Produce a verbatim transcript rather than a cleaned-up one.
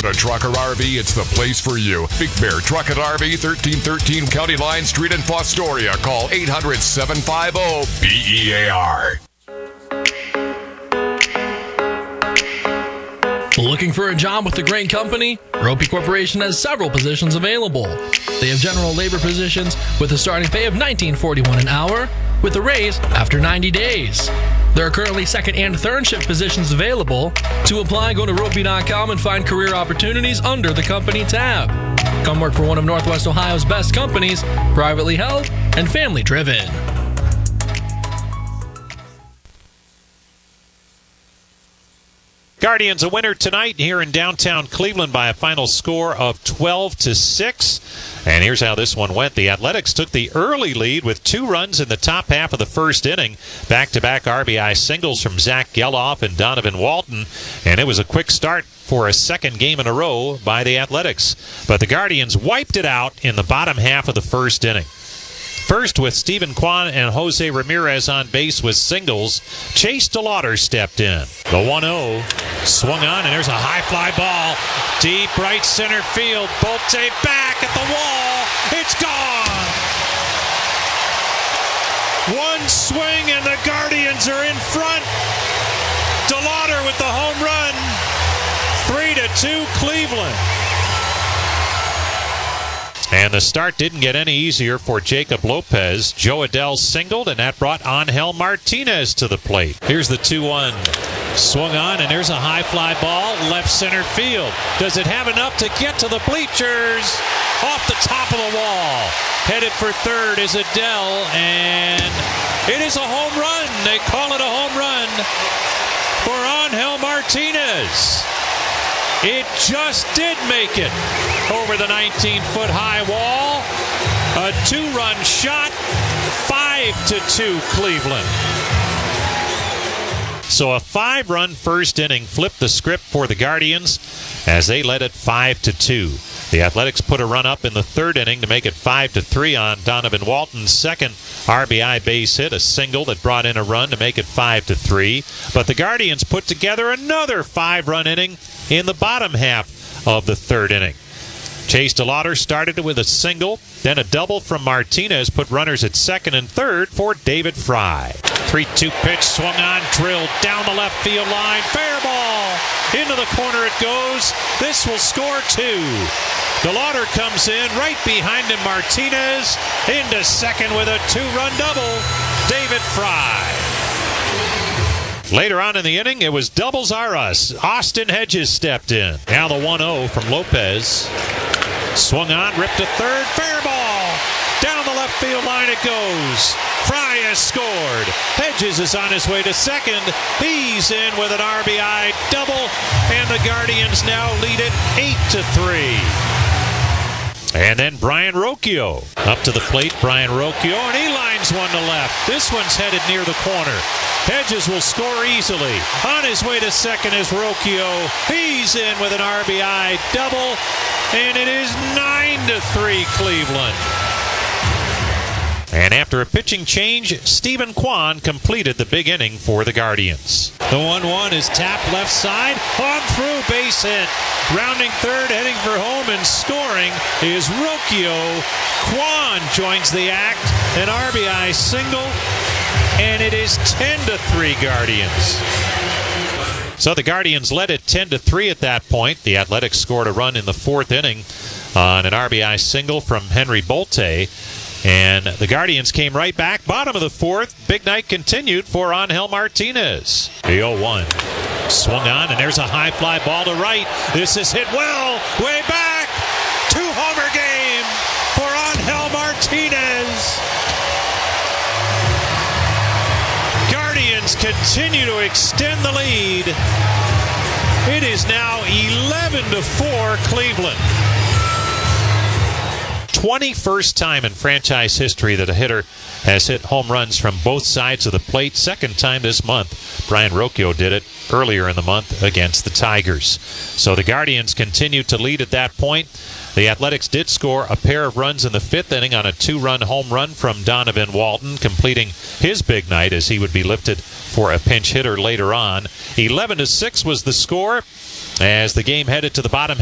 Toyota Truck or R V, it's the place for you. Big Bear Truck and R V, thirteen thirteen County Line Street in Fostoria. Call eight hundred, seven five zero, B E A R. Looking for a job with a great company? Ropey Corporation has several positions available. They have general labor positions with a starting pay of nineteen forty-one an hour, with a raise after ninety days. There are currently second and third shift positions available. To apply, go to ropey dot com and find career opportunities under the company tab. Come work for one of Northwest Ohio's best companies, privately held and family driven. Guardians a winner tonight here in downtown Cleveland by a final score of twelve to six. And here's how this one went. The Athletics took the early lead with two runs in the top half of the first inning. Back-to-back R B I singles from Zach Geloff and Donovan Walton. And it was a quick start for a second game in a row by the Athletics. But the Guardians wiped it out in the bottom half of the first inning. First, with Stephen Kwan and Jose Ramirez on base with singles, Chase DeLauder stepped in. The one oh swung on, and there's a high fly ball. Deep right center field. Bolte back at the wall. It's gone. One swing, and the Guardians are in front. DeLauder with the home run. Three to two Cleveland. And the start didn't get any easier for Jacob Lopez. Joe Adell singled, and that brought Angel Martinez to the plate. Here's the two one. Swung on, and there's a high fly ball, left center field. Does it have enough to get to the bleachers? Off the top of the wall. Headed for third is Adell, and it is a home run. They call it a home run for Angel Martinez. It just did make it over the nineteen-foot high wall. A two-run shot, five to two Cleveland. So a five-run first inning flipped the script for the Guardians as they led it five to two. The Athletics put a run up in the third inning to make it five to three on Donovan Walton's second R B I base hit, a single that brought in a run to make it five to three. But the Guardians put together another five-run inning in the bottom half of the third inning. Chase DeLauder started with a single, then a double from Martinez put runners at second and third for David Fry. three two pitch, swung on, drilled down the left field line, fair ball, into the corner it goes. This will score two. DeLauder comes in, right behind him Martinez, into second with a two-run double, David Fry. Later on in the inning, it was doubles are us. Austin Hedges stepped in. Now the one oh from Lopez. Swung on, ripped to third, fair ball. Down the left field line it goes. Fry has scored. Hedges is on his way to second. He's in with an R B I double, and the Guardians now lead it eight to three. And then Brian Rocchio up to the plate. Brian Rocchio, and he lines one to left. This one's headed near the corner. Hedges will score easily. On his way to second is Rocchio. He's in with an R B I double, and it is nine to three Cleveland. And after a pitching change, Stephen Kwan completed the big inning for the Guardians. The one one is tapped left side, on through, base hit. Rounding third, heading for home, and scoring is Rocchio. Kwan joins the act, an R B I single, and it is ten to three Guardians. So the Guardians led it ten to three at that point. The Athletics scored a run in the fourth inning on an R B I single from Henry Bolte. And the Guardians came right back. Bottom of the fourth. Big night continued for Angel Martinez. The oh one. Swung on, and there's a high fly ball to right. This is hit well. Way back. Two-homer game for Angel Martinez. Guardians continue to extend the lead. It is now eleven to four Cleveland. twenty-first time in franchise history that a hitter has hit home runs from both sides of the plate. Second time this month. Brian Rocchio did it earlier in the month against the Tigers. So the Guardians continued to lead at that point. The Athletics did score a pair of runs in the fifth inning on a two-run home run from Donovan Walton, completing his big night as he would be lifted for a pinch hitter later on. eleven to six was the score as the game headed to the bottom